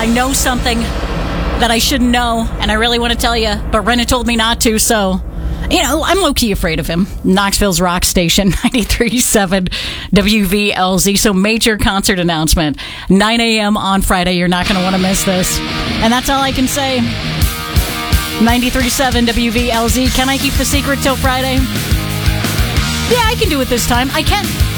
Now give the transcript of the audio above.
I know something that I shouldn't know, and I really want to tell you, but Brennan told me not to, so, I'm low-key afraid of him. Knoxville's rock station, 93.7 WVLZ. So major concert announcement, 9 a.m. on Friday. You're not going to want to miss this. And that's all I can say. 93.7 WVLZ. Can I keep the secret till Friday? Yeah, I can do it this time. I can.